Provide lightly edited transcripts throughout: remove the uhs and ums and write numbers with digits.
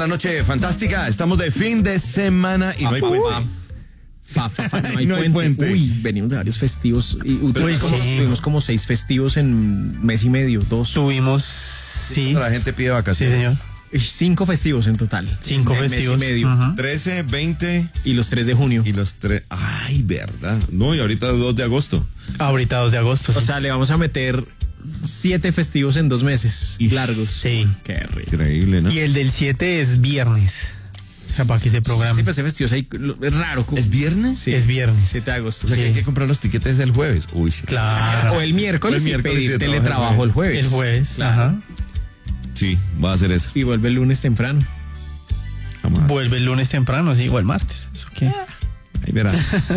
la noche fantástica. Estamos de fin de semana y no hay puente. No hay puente. Uy, venimos de varios festivos. Tuvimos como 6 festivos en mes y medio, 2. Tuvimos, sí. La gente pide vacaciones. Sí, señor. 5 festivos en total. 5 festivos. Mes y medio. 13, 20. Y los 3 de junio. Y los 3. Ay, verdad. No, y ahorita 2 de agosto. Ahorita 2 de agosto. O sea, le vamos a meter 7 festivos en 2 meses largos. Sí. Qué rico. Increíble, ¿no? Y el del 7 es viernes. O sea, para que se programe. Sí, pues ese festivo es raro. ¿Es viernes? Sí. Es viernes. 7 de agosto. O sea, que hay que comprar los tiquetes el jueves. Uy, sí. Claro. O el miércoles, y pedir y teletrabajo el jueves. El jueves. Claro. Ajá. Sí, va a hacer eso. Y vuelve el lunes temprano. Jamás. Vuelve el lunes temprano, sí, o el martes. ¿Eso qué? Ahí verá.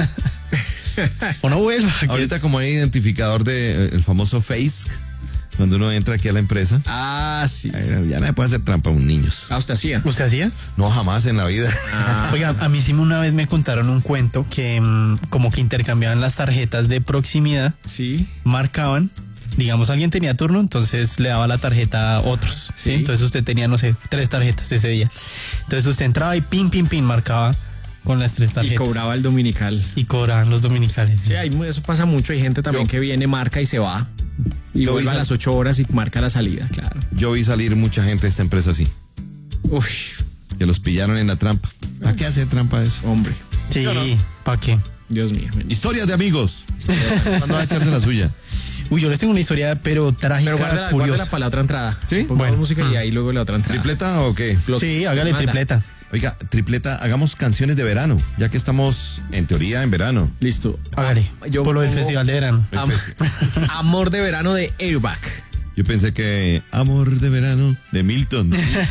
O no vuelva. Ahorita como hay identificador de el famoso Face, cuando uno entra aquí a la empresa, Ah, sí. ya nadie puede hacer trampa a un niños. Ah, usted hacía. ¿Usted hacía? No, jamás en la vida. Oiga, a mí sí una vez me contaron un cuento que como que intercambiaban las tarjetas de proximidad, Sí. marcaban, digamos alguien tenía turno, entonces le daba la tarjeta a otros, ¿sí? Sí. Entonces usted tenía, no sé, 3 tarjetas ese día. Entonces usted entraba y pin, marcaba con las 3 Y tarjetas. cobraba el dominical. Y cobraban los dominicales. Sí, eso pasa mucho. Hay gente también que viene, marca y se va. Y Yo vuelve a vi las 8 horas y marca la salida, claro. Yo vi salir mucha gente de esta empresa así, Uy, que los pillaron en la trampa. ¿A qué hace trampa eso? hombre. Sí, Yo no. ¿para qué? Dios mío. Historias de amigos. ¿Cuándo va a echarse la suya? Uy, yo les tengo una historia, pero trágica, Pero guárdela curiosa. para la otra entrada. ¿Sí? Pongamos Bueno. música y ahí luego la otra entrada. ¿Tripleta o qué? Sí, hágale Manda. tripleta. Oiga, tripleta, hagamos canciones de verano, ya que estamos en teoría en verano. Listo. Hágale. Yo Por lo del pongo festival de verano. Amor de verano de Airbag. Yo pensé que Amor de verano de Milton.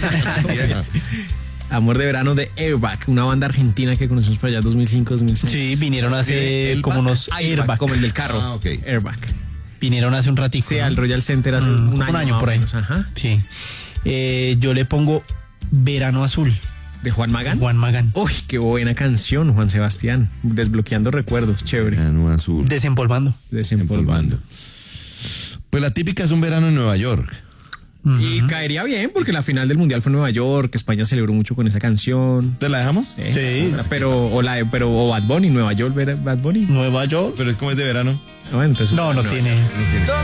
Amor de verano de Airbag, una banda argentina que conocimos por allá 2005-2006. Sí, vinieron hace el como unos Airbag, como el del carro. Ah, ok. Airbag. Vinieron hace un ratico. Sí, ¿no? al Royal Center hace un año por ahí. más o menos, ajá. Sí. Yo le pongo Verano Azul, ¿De Juan Magán? Juan Magán. Uy, qué buena canción, Juan Sebastián. Desbloqueando recuerdos, chévere. Verano azul. Desempolvando. Desempolvando. Pues la típica es un verano en Nueva York. Y caería bien porque la final del Mundial fue en Nueva York, España celebró mucho con esa canción. ¿Te la dejamos? Sí. Pero Bad Bunny, Nueva York, Bad Bunny. Nueva York. Pero es como es de verano. No, entonces, No tiene. No tiene.